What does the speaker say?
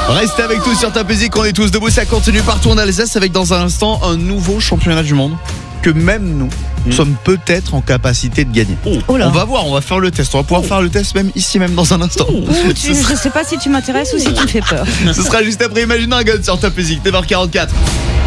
Restez avec nous sur Top Music, on est tous debout, ça continue partout en Alsace avec dans un instant un nouveau championnat du monde que même nous sommes peut-être en capacité de gagner. Oh là. On va voir, on va faire le test, on va pouvoir faire le test même ici même dans un instant. Je sais pas si tu m'intéresses ou si tu me fais peur. Ce sera juste après Imagine Dragons sur Top Music, 9h44.